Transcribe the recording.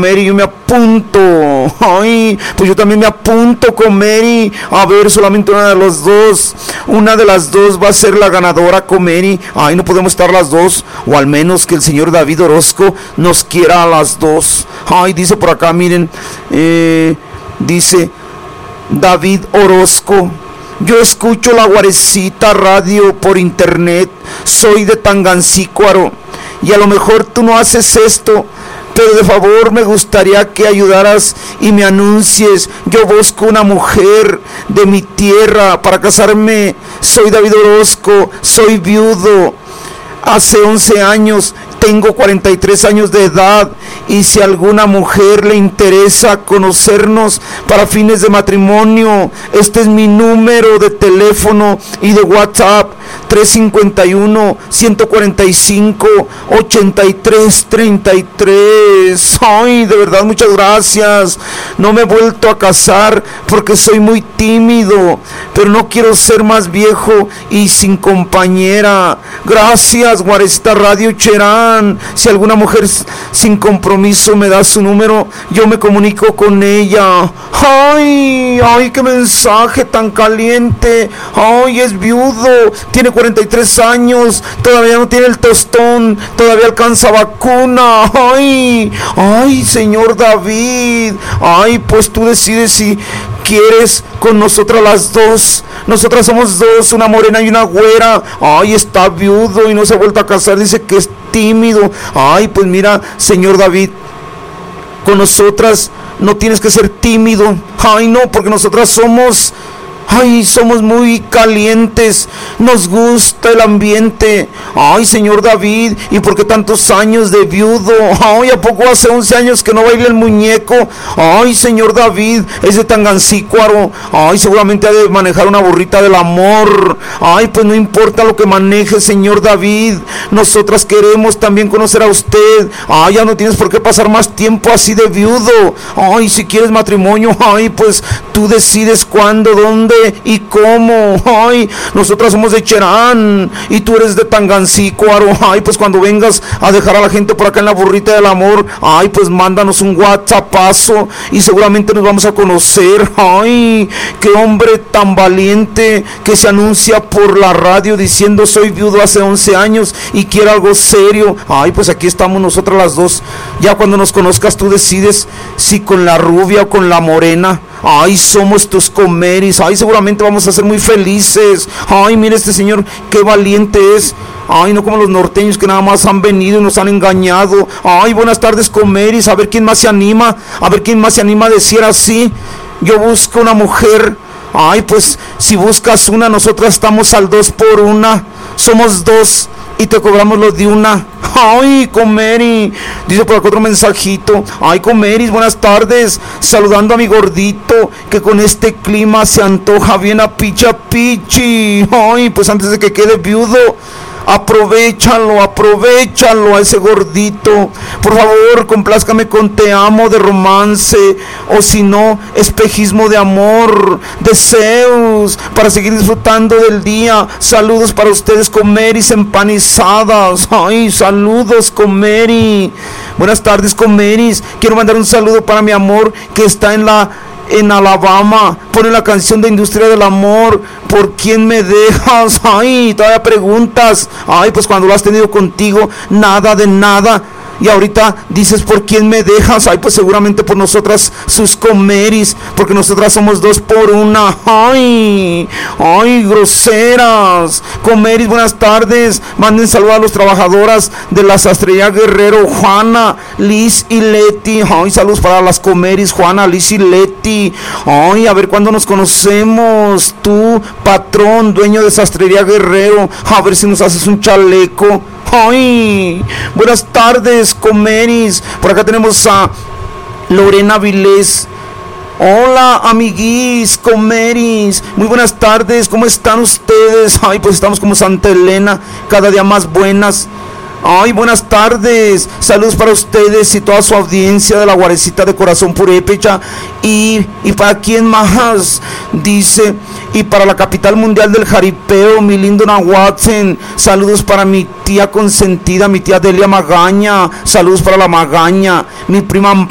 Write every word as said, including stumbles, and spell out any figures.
Mary, yo me apunto. Ay, pues yo también me apunto con Mary. A ver, solamente una de los dos. Una de las dos va a ser la ganadora con Mary. Ay, no podemos estar las dos. O al menos que el señor David Orozco nos quiera a las dos. Ay, dice por acá, miren. Eh, dice David Orozco: yo escucho la Guarecita Radio por internet. Soy de Tangancícuaro. Y a lo mejor tú no haces esto, pero de favor me gustaría que ayudaras y me anuncies. Yo busco una mujer de mi tierra para casarme. Soy David Orozco, soy viudo hace once años, tengo cuarenta y tres años de edad, y si a alguna mujer le interesa conocernos para fines de matrimonio, este es mi número de teléfono y de WhatsApp: tres cinco uno, uno cuatro cinco, ocho tres tres tres. Ay, de verdad, muchas gracias. No me he vuelto a casar porque soy muy tímido, pero no quiero ser más viejo y sin compañera. Gracias, Guarecita Radio Cherán. Si alguna mujer sin compromiso me da su número, yo me comunico con ella. Ay, ay, qué mensaje tan caliente. Ay, es viudo, tiene cuarenta y tres años, todavía no tiene el tostón, todavía alcanza vacuna. Ay, ay, señor David. Ay, pues tú decides si quieres con nosotras las dos. Nosotras somos dos, una morena y una güera. Ay, está viudo y no se ha vuelto a casar, dice que es tímido. Ay, pues mira, señor David, con nosotras no tienes que ser tímido. Ay, no, porque nosotras somos... Ay, somos muy calientes, nos gusta el ambiente. Ay, señor David, ¿y por qué tantos años de viudo? Ay, ¿a poco hace once años que no baila el muñeco? Ay, señor David, es de Tangancícuaro. Ay, seguramente ha de manejar una burrita del amor. Ay, pues no importa lo que maneje, señor David, nosotras queremos también conocer a usted. Ay, ya no tienes por qué pasar más tiempo así de viudo. Ay, si quieres matrimonio, ay, pues tú decides cuándo, dónde y cómo. Ay, nosotras somos de Cherán y tú eres de Tangancícuaro. Ay, pues cuando vengas a dejar a la gente por acá en la burrita del amor, ay, pues mándanos un WhatsAppazo y seguramente nos vamos a conocer. Ay, qué hombre tan valiente que se anuncia por la radio diciendo: soy viudo hace once años y quiero algo serio. Ay, pues aquí estamos nosotras las dos. Ya cuando nos conozcas tú decides si con la rubia o con la morena. Ay, somos tus comeris. Ay, seguramente vamos a ser muy felices. Ay, mira este señor, qué valiente es. Ay, no como los norteños que nada más han venido y nos han engañado. Ay, buenas tardes, comeris. A ver quién más se anima. A ver quién más se anima a decir así: yo busco una mujer. Ay, pues si buscas una, nosotras estamos al dos por una. Somos dos y te cobramos lo de una. Ay, Comeri, dice por acá otro mensajito. Ay, Comeris, buenas tardes. Saludando a mi gordito, que con este clima se antoja bien a picha pichi. Ay, pues antes de que quede viudo, aprovechalo, aprovechalo a ese gordito. Por favor, complázcame con Te Amo de Romance, o si no, Espejismo de Amor de Zeus, para seguir disfrutando del día. Saludos para ustedes, Comeris empanizadas. Ay, saludos, Comeri. Buenas tardes, Comeris. Quiero mandar un saludo para mi amor que está en la en Alabama. Pone la canción de Industria del Amor. ¿Por quién me dejas? Ay, todavía preguntas. Ay, pues cuando lo has tenido contigo, nada de nada. Y ahorita dices: ¿por quién me dejas? Ay, pues seguramente por nosotras, sus comeris, porque nosotras somos dos por una. Ay, ay, groseras. Comeris, buenas tardes. Manden saludos a las trabajadoras de la sastrería Guerrero, Juana, Liz y Leti. Ay, saludos para las comeris, Juana, Liz y Leti. Ay, a ver cuándo nos conocemos. Tú, patrón, dueño de sastrería Guerrero, a ver si nos haces un chaleco. Ay, buenas tardes, comeris. Por acá tenemos a Lorena Vilés. Hola, amiguis, comeris. Muy buenas tardes, ¿cómo están ustedes? Ay, pues estamos como Santa Elena, cada día más buenas. Ay, buenas tardes. Saludos para ustedes y toda su audiencia de la Guarecita de Corazón Purépecha. Y, y para quién más, dice, y para la capital mundial del jaripeo, mi lindo Nahuatzen. Saludos para mi tía consentida, mi tía Delia Magaña. Saludos para la Magaña, mi prima